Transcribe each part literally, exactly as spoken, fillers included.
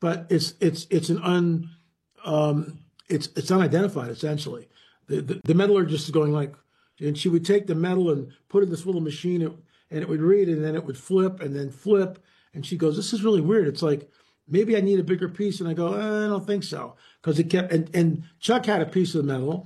but it's it's it's an un um, it's it's unidentified essentially. The, the the metallurgist is going like, and she would take the metal and put it in this little machine, and it would read, and then it would flip, and then flip, and she goes, "This is really weird. It's like maybe I need a bigger piece," and I go, eh, "I don't think so," because it kept. And, and Chuck had a piece of the metal,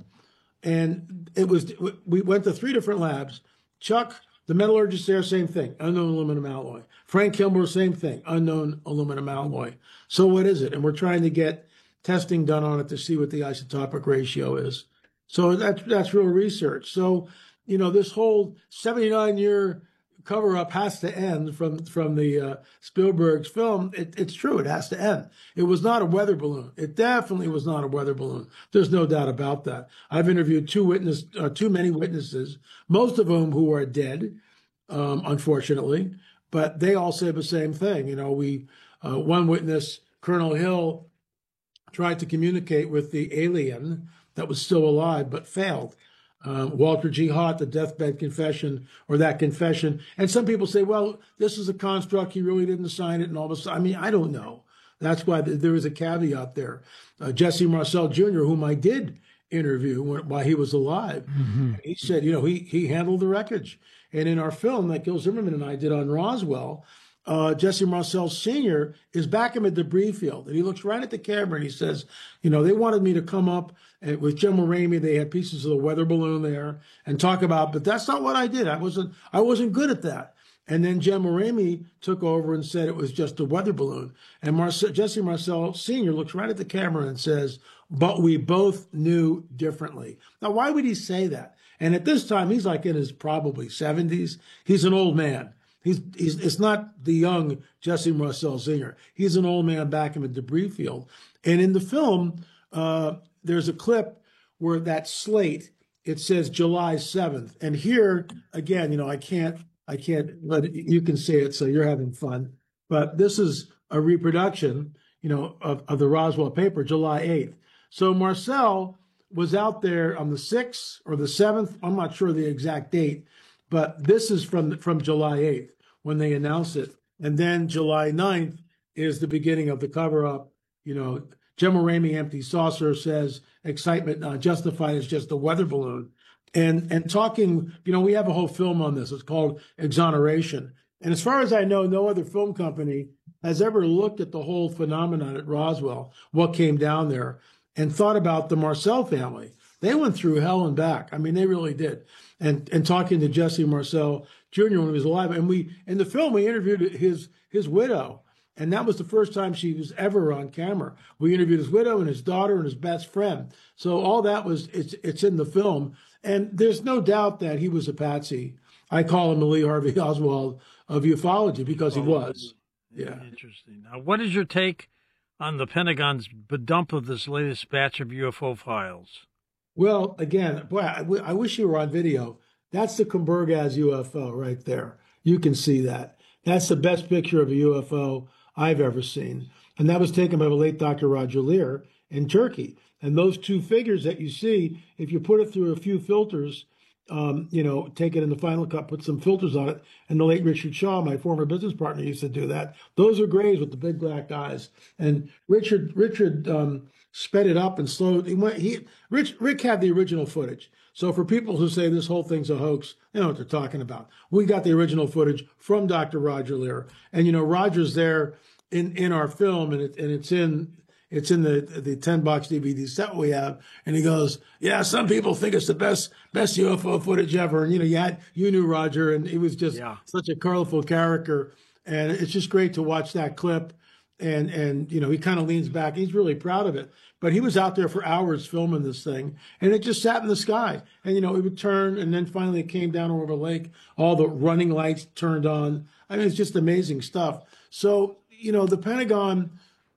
and it was. We went to three different labs. Chuck, the metallurgist there, same thing, unknown aluminum alloy. Frank Kilmer, same thing, unknown aluminum alloy. So what is it? And we're trying to get testing done on it to see what the isotopic ratio is. So that's that's real research. So, you know, this whole seventy-nine year cover up has to end from from the uh, Spielberg's film. It, it's true. It has to end. It was not a weather balloon. It definitely was not a weather balloon. There's no doubt about that. I've interviewed two witness, uh, too many witnesses, most of whom who are dead, um, unfortunately, but they all say the same thing. You know, we uh, one witness, Colonel Hill, tried to communicate with the alien that was still alive but failed. Uh, Walter G. Haught, the deathbed confession, or that confession. And some people say, well, this is a construct. He really didn't sign it. And all of a sudden, I mean, I don't know. That's why there is a caveat there. Uh, Jesse Marcel Junior, whom I did interview when, while he was alive, mm-hmm. he said, you know, he he handled the wreckage. And in our film that Gil Zimmerman and I did on Roswell, Uh, Jesse Marcel Senior is back in the debris field, and he looks right at the camera and he says, you know, they wanted me to come up and with Jim Ramey, they had pieces of the weather balloon there and talk about, but that's not what I did. I wasn't, I wasn't good at that. And then Jim Ramey took over and said it was just a weather balloon. And Marce- Jesse Marcel Senior looks right at the camera and says, but we both knew differently. Now, why would he say that? And at this time, he's like in his probably seventies. He's an old man. He's, he's, it's not the young Jesse Marcel Senior He's an old man back in the debris field. And in the film, uh, there's a clip where that slate, it says July seventh. And here, again, you know, I can't, I can't let it, you can see it, so you're having fun. But this is a reproduction, you know, of, of the Roswell paper, July eighth. So Marcel was out there on the sixth or the seventh. I'm not sure the exact date, but this is from, from July eighth when they announced it. And then July ninth is the beginning of the cover-up. You know, Gemma Ramey, Empty Saucer, says excitement not justified is just a weather balloon. And and talking, you know, we have a whole film on this. It's called Exoneration. And as far as I know, no other film company has ever looked at the whole phenomenon at Roswell, what came down there, and thought about the Marcel family. They went through hell and back. I mean, they really did. And and talking to Jesse Marcel Junior when he was alive, and we in the film we interviewed his his widow, and that was the first time she was ever on camera. We interviewed his widow and his daughter and his best friend. So all that was it's it's in the film, and there's no doubt that he was a patsy. I call him the Lee Harvey Oswald of ufology because he was. Yeah. Interesting. Now, what is your take on the Pentagon's dump of this latest batch of U F O files? Well, again, boy, I, w- I wish you were on video. That's the Kumburgaz U F O right there. You can see that. That's the best picture of a U F O I've ever seen. And that was taken by the late Doctor Roger Lear in Turkey. And those two figures that you see, if you put it through a few filters, um, you know, take it in the Final Cut, put some filters on it. And the late Richard Shaw, my former business partner, used to do that. Those are grays with the big black eyes. And Richard, Richard, um, sped it up and slowed. He went, he, Rich, Rick had the original footage. So for people who say this whole thing's a hoax, they know what they're talking about. We got the original footage from Doctor Roger Lear. And, you know, Roger's there in, in our film, and, it, and it's in it's in the the ten box D V D set we have. And he goes, yeah, some people think it's the best best U F O footage ever. And, you know, you, had, you knew Roger, and he was just yeah. such a colorful character. And it's just great to watch that clip. And, and you know, he kind of leans back. He's really proud of it. But he was out there for hours filming this thing, and it just sat in the sky. And, you know, it would turn, and then finally it came down over the lake. All the running lights turned on. I mean, it's just amazing stuff. So, you know, the Pentagon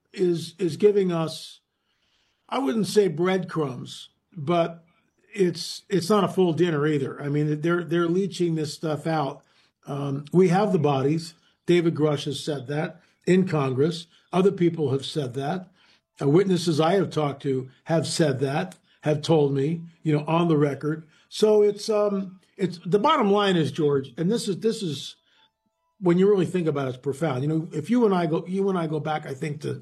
is is giving us, I wouldn't say breadcrumbs, but it's it's not a full dinner either. I mean, they're they're leaching this stuff out. Um, we have the bodies. David Grush has said that in Congress. Other people have said that. Uh, witnesses I have talked to have said that, have told me, you know, on the record. So it's um, it's the bottom line is, George, and this is this is when you really think about it, it's profound. You know, if you and I go, you and I go back, I think to